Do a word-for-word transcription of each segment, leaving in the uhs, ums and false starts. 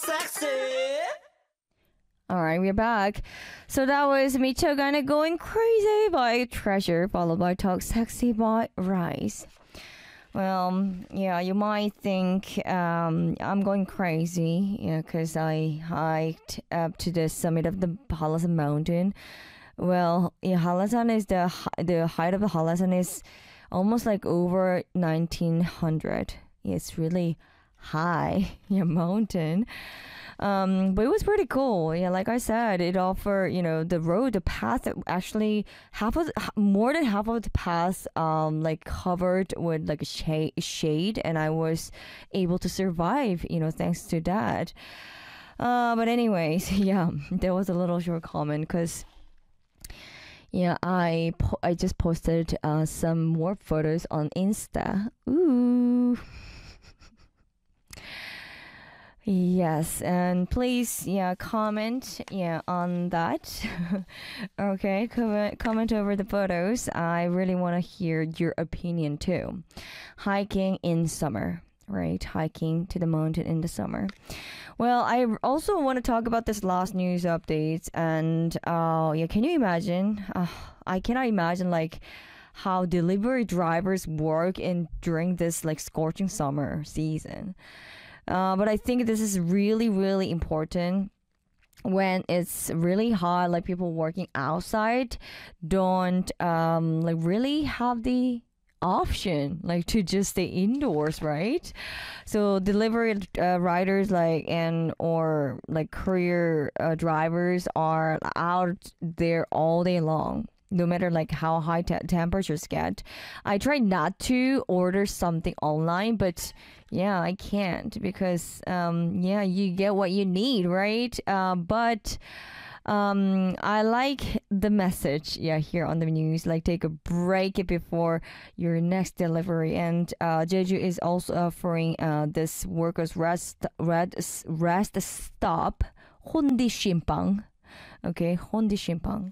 sexy. All right, we're back. So that was 미쳐가는 Going Crazy by Treasure, followed by Talk Sexy by Rise. Well, yeah, you might think um, I'm going crazy, yeah, because I hiked up to the summit of the Halasan mountain. Well, yeah, Halasan is the hi- the height of the Halasan is almost like over nineteen hundred. Yeah, it's really high, yeah, mountain. Um, but it was pretty cool. Yeah, like I said, it offered, you know, the road, the path, actually half of, the- h- more than half of the path, um, like covered with like a shade, shade, and I was able to survive, you know, thanks to that. Uh, but anyways, yeah, there was a little short comment because. Yeah, I po- I just posted uh, some more photos on Insta. Ooh. Yes, and please, yeah, comment, yeah, on that. Okay, comment, comment over the photos. I really want to hear your opinion too. Hiking in summer, right? Hiking to the mountain in the summer. Well, I also want to talk about this last news updates, and uh, yeah, can you imagine? Uh, I cannot imagine like how delivery drivers work in during this like scorching summer season. Uh, but I think this is really, really important when it's really hot, like people working outside don't um, like really have the option like to just stay indoors, right? So delivery uh, riders like and or like courier uh, drivers are out there all day long, no matter like how high te- temperatures get. I try not to order something online, but yeah, I can't because um yeah, you get what you need, right? Uh, but um I like the message, yeah, here on the news, like take a break before your next delivery. And uh Jeju is also offering uh this workers rest rest rest stop 혼디 심방. Okay, 혼디 심방.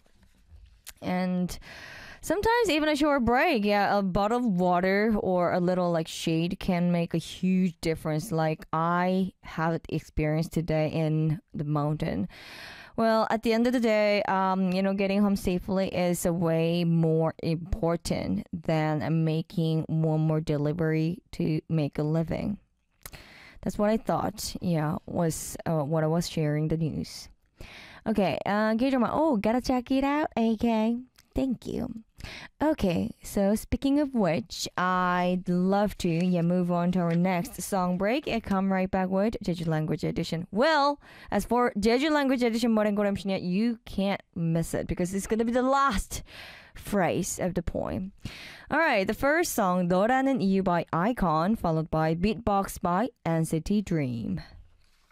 And sometimes even a short break, yeah, a bottle of water or a little like shade can make a huge difference, like I have experienced today in the mountain. Well, at the end of the day, um, you know, getting home safely is a way more important than making one more delivery to make a living. That's what I thought, yeah, was uh, what I was sharing the news. Okay, uh, Gatorman, oh, gotta check it out, A K. Thank you. Okay, so speaking of which, I'd love to yeah move on to our next song break and come right back with Jeju Language Edition. Well, as for Jeju Language Edition, Morengoramshinya, you can't miss it because it's gonna be the last phrase of the poem. All right, the first song, 너라는 이유 by Icon, followed by Beatbox by N C T Dream.